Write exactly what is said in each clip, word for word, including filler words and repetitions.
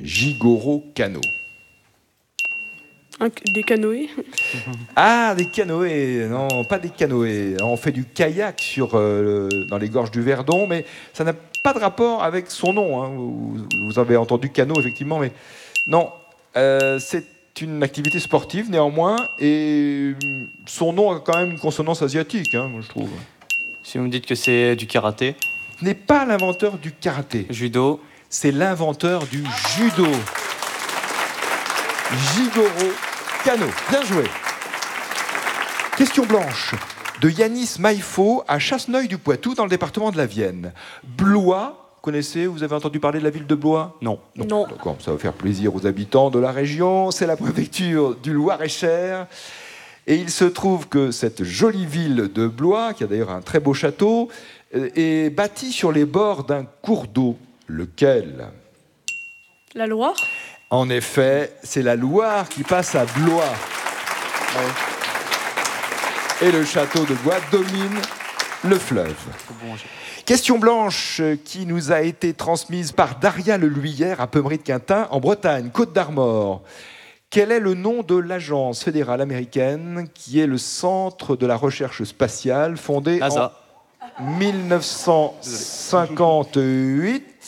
Jigoro Kano. Un, des canoës. Ah, des canoës. Non, pas des canoës. On fait du kayak sur, euh, dans les gorges du Verdon, mais ça n'a pas de rapport avec son nom. Hein. Vous, vous avez entendu canot, effectivement, mais non. Euh, c'est une activité sportive, néanmoins, et son nom a quand même une consonance asiatique, hein, je trouve. Si vous me dites que c'est du karaté. Ce n'est pas l'inventeur du karaté. Judo. C'est l'inventeur du judo. Jigoro Kano. Bien joué. Question blanche de Yanis Maïfo à Chasseneuil-du-Poitou dans le département de la Vienne. Blois, vous connaissez, vous avez entendu parler de la ville de Blois ? Non. Non. non. D'accord, ça va faire plaisir aux habitants de la région. C'est la préfecture du Loir-et-Cher. Et il se trouve que cette jolie ville de Blois, qui a d'ailleurs un très beau château, est bâtie sur les bords d'un cours d'eau. Lequel ? La Loire ? En effet, c'est la Loire qui passe à Blois. Et le château de Blois domine le fleuve. Question blanche qui nous a été transmise par Daria Leluyer à Pemery-de-Quintin, en Bretagne, Côte d'Armor. Quel est le nom de l'agence fédérale américaine qui est le centre de la recherche spatiale fondée NASA. en mille neuf cent cinquante-huit ?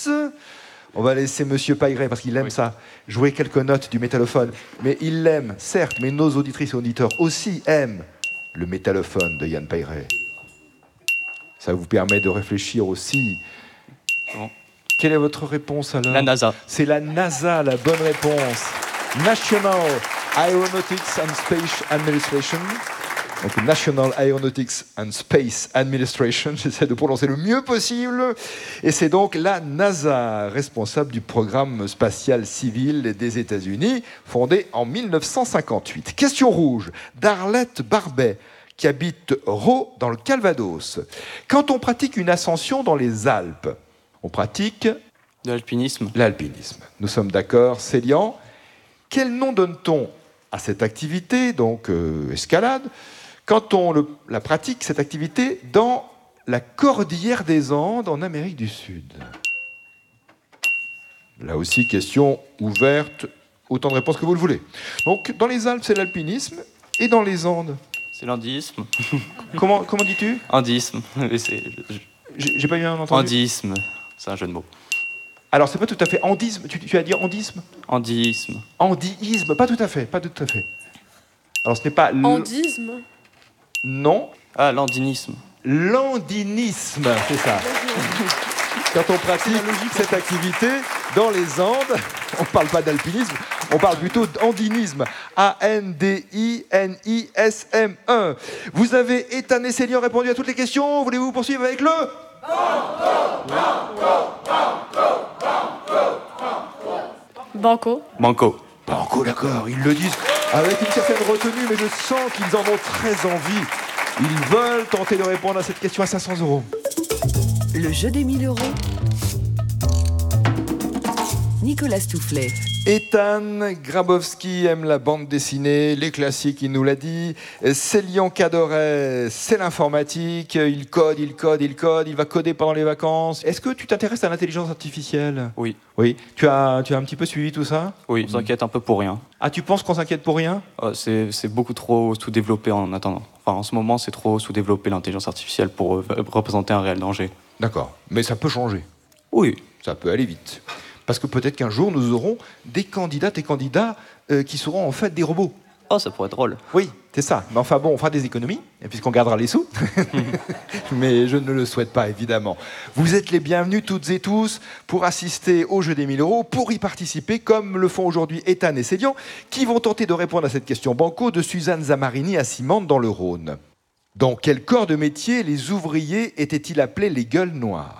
On va laisser Monsieur Paigret, parce qu'il aime oui. ça, jouer quelques notes du métallophone. Mais il l'aime, certes, mais nos auditrices et auditeurs aussi aiment le métallophone de Yann Paigret. Ça vous permet de réfléchir aussi. Bon. Quelle est votre réponse alors ? La NASA. C'est la NASA, la bonne réponse. National Aeronautics and Space Administration. Donc National Aeronautics and Space Administration, j'essaie de prononcer le mieux possible. Et c'est donc la NASA, responsable du programme spatial civil des États-Unis, fondé en mille neuf cent cinquante-huit. Question rouge, d'Arlette Barbet, qui habite Raux, dans le Calvados. Quand on pratique une ascension dans les Alpes, on pratique... De l'alpinisme. L'alpinisme. Nous sommes d'accord, Célian. Quel nom donne-t-on à cette activité, donc euh, escalade, quand on le, la pratique, cette activité, dans la cordillère des Andes, en Amérique du Sud? Là aussi, question ouverte, autant de réponses que vous le voulez. Donc, dans les Alpes, c'est l'alpinisme, et dans les Andes? C'est l'andisme. Comment, comment dis-tu? Andisme. J'ai, j'ai pas bien entendu. Andisme, c'est un jeu de mots. Alors, c'est pas tout à fait andisme, tu, tu as dit andisme? Andisme. Andisme, pas tout à fait, pas tout à fait. Alors, ce n'est pas... Andisme? Non. Ah, l'andinisme. L'andinisme, c'est ça. Quand on pratique cette activité dans les Andes, on ne parle pas d'alpinisme, on parle plutôt d'andinisme. A N D I N I S M E. Vous avez, Ethan et Célian, répondu à toutes les questions. Voulez-vous poursuivre avec le... Banco. Banco. Banco, d'accord, ils le disent avec une certaine retenue, mais je sens qu'ils en ont très envie. Ils veulent tenter de répondre à cette question à cinq cents euros. Le jeu des mille euros. Nicolas Stoufflet. Ethan Grabowski aime la bande dessinée, les classiques, il nous l'a dit. Célian Cadoret, c'est l'informatique. Il code, il code, il code, il va coder pendant les vacances. Est-ce que tu t'intéresses à l'intelligence artificielle? Oui. Oui. Tu as, tu as un petit peu suivi tout ça? Oui, on s'inquiète un peu pour rien. Ah, tu penses qu'on s'inquiète pour rien? euh, c'est, c'est beaucoup trop sous-développé en attendant. Enfin, en ce moment, c'est trop sous-développé l'intelligence artificielle pour euh, représenter un réel danger. D'accord. Mais ça peut changer. Oui. Ça peut aller vite. Parce que peut-être qu'un jour, nous aurons des candidates et candidats euh, qui seront en fait des robots. Oh, ça pourrait être drôle. Oui, c'est ça. Mais enfin bon, on fera des économies, puisqu'on gardera les sous. Mais je ne le souhaite pas, évidemment. Vous êtes les bienvenus, toutes et tous, pour assister au jeu des mille euros, pour y participer, comme le font aujourd'hui Ethan et Célian, qui vont tenter de répondre à cette question banco de Suzanne Zamarini à Simande, dans le Rhône. Dans quel corps de métier les ouvriers étaient-ils appelés les gueules noires?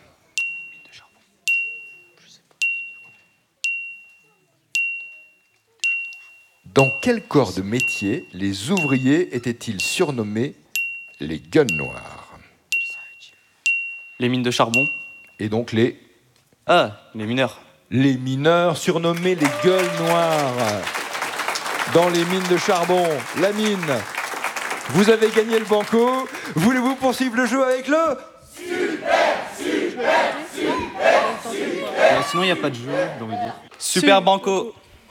Dans quel corps de métier les ouvriers étaient-ils surnommés les gueules noires? Les mines de charbon. Et donc les... Ah, les mineurs. Les mineurs surnommés les gueules noires. Dans les mines de charbon, la mine. Vous avez gagné le banco. Voulez-vous poursuivre le jeu avec le... Super, super, super Euh, sinon, il n'y a pas de jeu, j'ai envie de dire. Super Banco.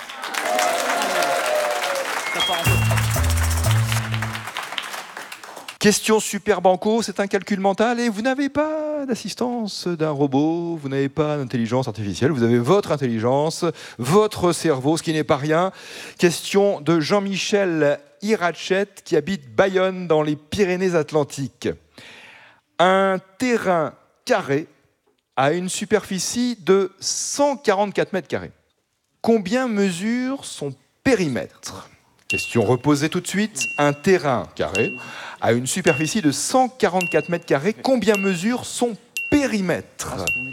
Question super banco, c'est un calcul mental et vous n'avez pas d'assistance d'un robot, vous n'avez pas d'intelligence artificielle, vous avez votre intelligence, votre cerveau, ce qui n'est pas rien. Question de Jean-Michel Irachet qui habite Bayonne dans les Pyrénées-Atlantiques. Un terrain carré a une superficie de cent quarante-quatre mètres carrés. Combien mesure son périmètre ? Question reposée tout de suite. Un terrain carré a une superficie de cent quarante-quatre mètres carrés. Combien mesure son périmètre ?